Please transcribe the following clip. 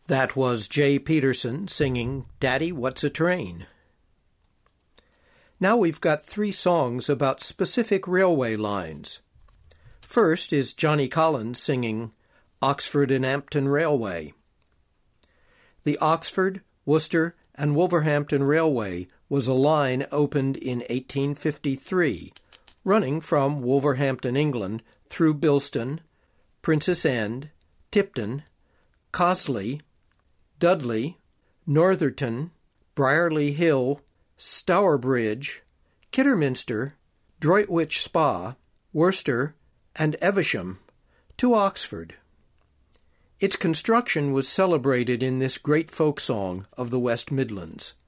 That was Jay Peterson singing Daddy, What's a Train? Now we've got 3 songs about specific railway lines. First is Johnny Collins singing Oxford and Ampton Railway. The Oxford, Worcester, and Wolverhampton Railway was a line opened in 1853, running from Wolverhampton, England, through Bilston, Princess End, Tipton, Cosley, Dudley, Northerton, Brierley Hill, Stourbridge, Kidderminster, Droitwich Spa, Worcester, and Evesham, to Oxford. Its construction was celebrated in this great folk song of the West Midlands.